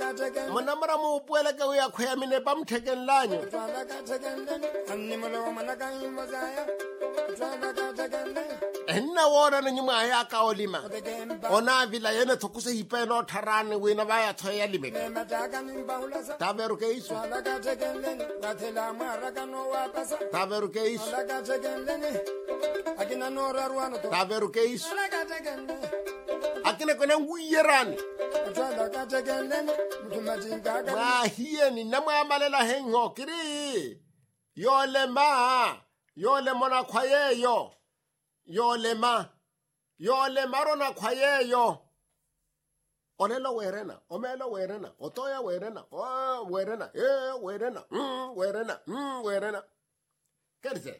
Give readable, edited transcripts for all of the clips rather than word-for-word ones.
monamara mo puela ka o ya khwea mene ba mthekeng lanyo enna wona ne nyima ya ka olima ona vila yene thokuse hipelo tharane wena ba ya thoya lime taberu ke isu taberu ke isu taberu ke isu akine kona nguyerane ma hieni na mo amalela hengo kiri yole mona khwayeyo yole marona khwayeyo onelo werena omelo werena otoya werena werena werena kerze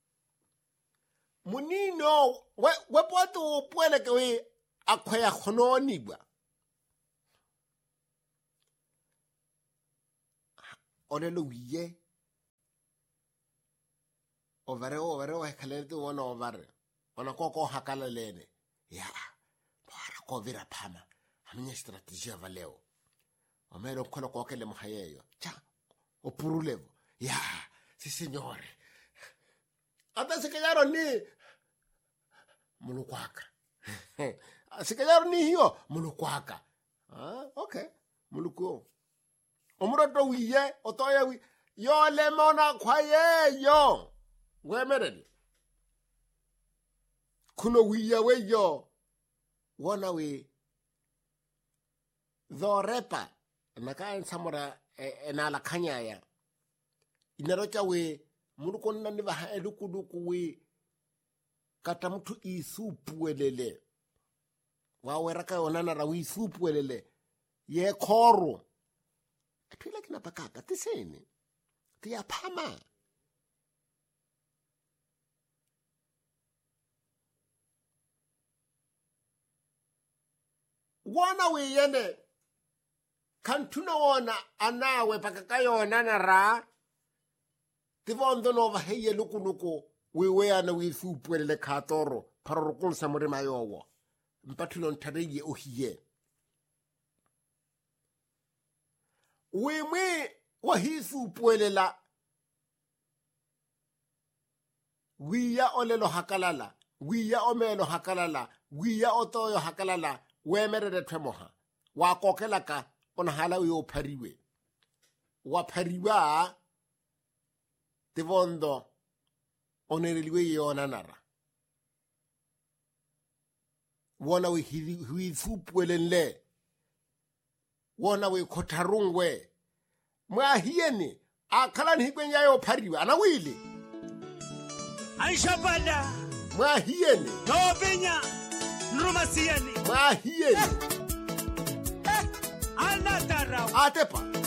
munino we poto puele ke we akhwaya khononi bwa onelo wiye ovare wa khalete wona ovare ona koko hakalelene ya bara ko vira phama amenya strategia valeo omelo khona kokele mohayeyo cha opurulevo ya si signore ata sekayaro ni mulukwaka sekayaro ni hiyo mulukwaka okay muluko omuroto wiye otoya wi yole mona khwayeyo wemereni kuno wiya weyo wona we dhorepa naka samora enala khanyaya inarocha we muruko nani ba elukuduku we kata mtu isupuelele wawera ka onana ra isupuelele ye khoro aphila kina pakaka tisene tia phama wona we yene kantuna wona anawe pakakayona na ra tivondo no va heye lukuluku we ana we fupuelele khatoro parorokol samore mayowo mpathulo nthadeye ohiye we mwe wa hisu puelela wiya olelo hakalala wiya omelo hakalala wiya otoyo hakalala wemerere thwemoha wa kokela ka ona hala yo phariwe wa phariwa tivondo onereliwe yona nara wona we hui fupuelenle wona we khotharungwe mwa hieni akhala ni hikwenya yo phariwa ana wili Aisha bada mwa hieni Novenya Nrumasiani mwa hieni Anatara atepa